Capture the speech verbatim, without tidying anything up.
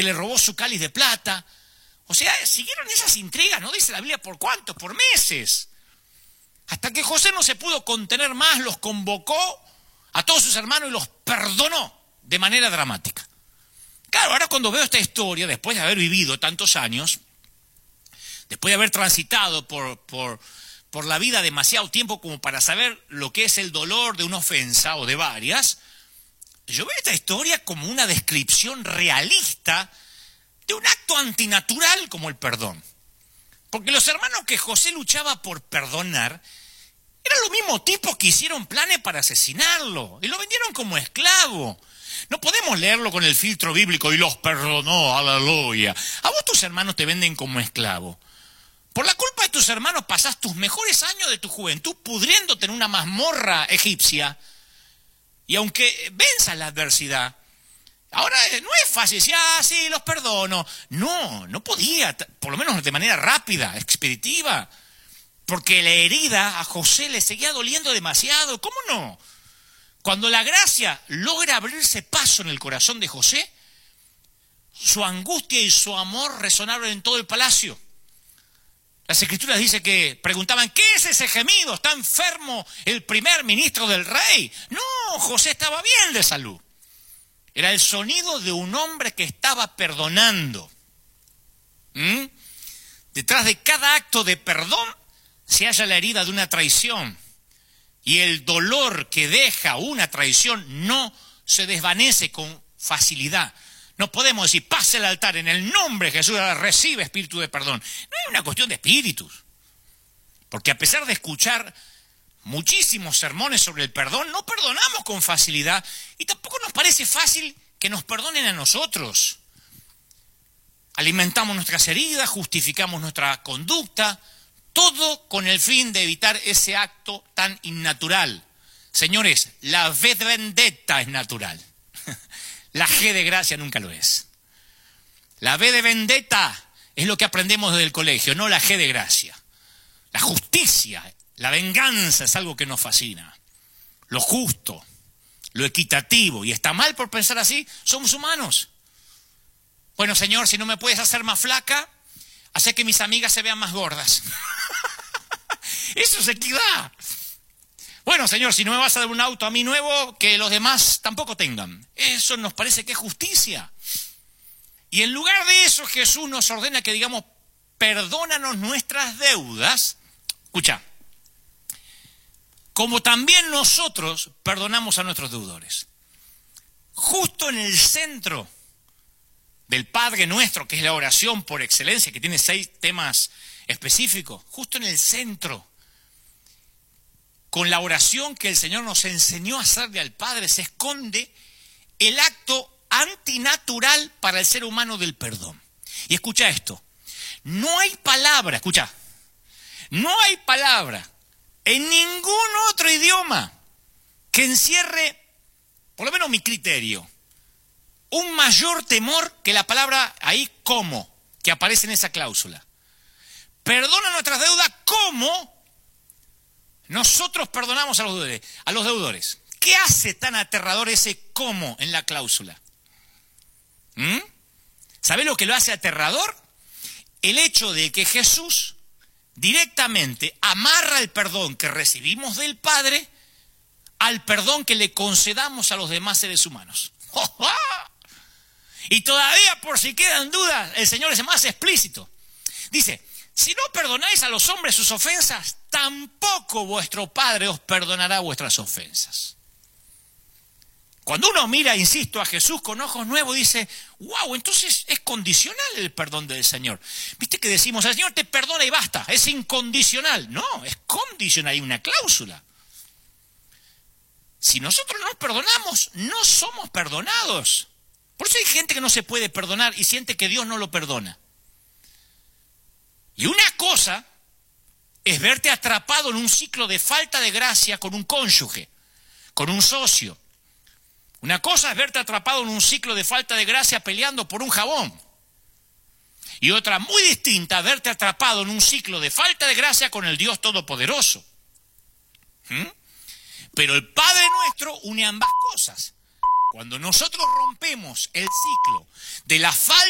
que le robó su cáliz de plata. O sea, siguieron esas intrigas, ¿no? Dice la Biblia, ¿por cuánto? Por meses. Hasta que José no se pudo contener más, los convocó a todos sus hermanos y los perdonó de manera dramática. Claro, ahora cuando veo esta historia, después de haber vivido tantos años, después de haber transitado por, por, por la vida demasiado tiempo como para saber lo que es el dolor de una ofensa o de varias, yo veo esta historia como una descripción realista de un acto antinatural como el perdón. Porque los hermanos que José luchaba por perdonar eran los mismos tipos que hicieron planes para asesinarlo y lo vendieron como esclavo. No podemos leerlo con el filtro bíblico y los perdonó, aleluya. A vos tus hermanos te venden como esclavo. Por la culpa de tus hermanos pasás tus mejores años de tu juventud pudriéndote en una mazmorra egipcia. Y aunque venzas la adversidad, ahora no es fácil decir, ah, sí, los perdono. No, no podía, por lo menos de manera rápida, expeditiva. Porque la herida a José le seguía doliendo demasiado. ¿Cómo no? Cuando la gracia logra abrirse paso en el corazón de José, su angustia y su amor resonaron en todo el palacio. Las escrituras dicen que preguntaban, ¿qué es ese gemido? ¿Está enfermo el primer ministro del rey? No, José estaba bien de salud. Era el sonido de un hombre que estaba perdonando. ¿Mm? Detrás de cada acto de perdón se halla la herida de una traición. Y el dolor que deja una traición no se desvanece con facilidad. No podemos decir, pase al altar en el nombre de Jesús, recibe espíritu de perdón. No es una cuestión de espíritus. Porque a pesar de escuchar muchísimos sermones sobre el perdón, no perdonamos con facilidad y tampoco nos parece fácil que nos perdonen a nosotros. Alimentamos nuestras heridas, justificamos nuestra conducta, todo con el fin de evitar ese acto tan innatural. Señores, la V de vendetta es natural. La G de gracia nunca lo es. La V de vendetta es lo que aprendemos desde el colegio, no la G de gracia. La justicia, la venganza es algo que nos fascina. Lo justo, lo equitativo. Y está mal por pensar así, somos humanos. Bueno, Señor, si no me puedes hacer más flaca, hace que mis amigas se vean más gordas. Eso es equidad. Bueno, Señor, si no me vas a dar un auto a mí nuevo, que los demás tampoco tengan. Eso nos parece que es justicia. Y en lugar de eso, Jesús nos ordena que digamos, perdónanos nuestras deudas. Escucha, como también nosotros perdonamos a nuestros deudores. Justo en el centro del Padre Nuestro, que es la oración por excelencia, que tiene seis temas específicos, justo en el centro, con la oración que el Señor nos enseñó a hacerle al Padre, se esconde el acto antinatural para el ser humano del perdón. Y escucha esto, no hay palabra, escucha, no hay palabra en ningún otro idioma que encierre, por lo menos mi criterio, un mayor temor que la palabra ahí como, que aparece en esa cláusula. Perdona nuestras deudas como nosotros perdonamos a los deudores. A los deudores. ¿Qué hace tan aterrador ese como en la cláusula? ¿Mm? ¿Sabe lo que lo hace aterrador? El hecho de que Jesús directamente amarra el perdón que recibimos del Padre al perdón que le concedamos a los demás seres humanos. Y todavía, por si quedan dudas, el Señor es más explícito. Dice, si no perdonáis a los hombres sus ofensas, tampoco vuestro Padre os perdonará vuestras ofensas. Cuando uno mira, insisto, a Jesús con ojos nuevos, dice, wow, entonces es condicional el perdón del Señor. Viste que decimos, el Señor te perdona y basta, es incondicional. No, es condicional, hay una cláusula. Si nosotros no nos perdonamos, no somos perdonados. Por eso hay gente que no se puede perdonar y siente que Dios no lo perdona. Y una cosa es verte atrapado en un ciclo de falta de gracia con un cónyuge, con un socio. Una cosa es verte atrapado en un ciclo de falta de gracia peleando por un jabón. Y otra muy distinta, verte atrapado en un ciclo de falta de gracia con el Dios Todopoderoso. ¿Mm? Pero el Padre Nuestro une ambas cosas. Cuando nosotros rompemos el ciclo de la falta